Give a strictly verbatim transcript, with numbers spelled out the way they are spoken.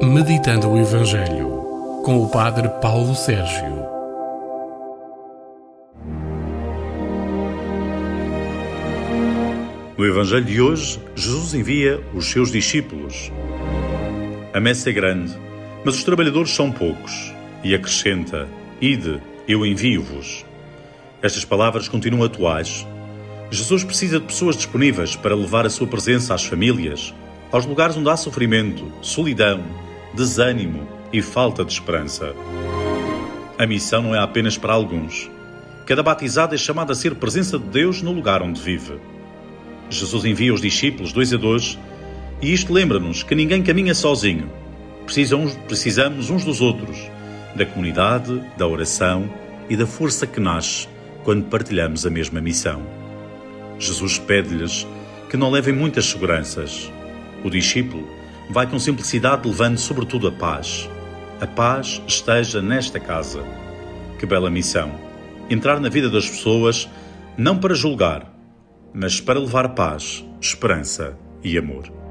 Meditando o Evangelho, com o Padre Paulo Sérgio. No Evangelho de hoje, Jesus envia os seus discípulos. A messe é grande, mas os trabalhadores são poucos. E acrescenta: Ide, eu envio-vos. Estas palavras continuam atuais. Jesus precisa de pessoas disponíveis para levar a sua presença às famílias, aos lugares onde há sofrimento, solidão, desânimo e falta de esperança. A missão não é apenas para alguns. Cada batizado é chamado a ser presença de Deus no lugar onde vive. Jesus envia os discípulos dois a dois, e isto lembra-nos que ninguém caminha sozinho. Precisamos uns dos outros, da comunidade, da oração e da força que nasce quando partilhamos a mesma missão. Jesus pede-lhes que não levem muitas seguranças. O discípulo vai com simplicidade levando sobretudo a paz. A paz esteja nesta casa. Que bela missão! Entrar na vida das pessoas não para julgar, mas para levar paz, esperança e amor.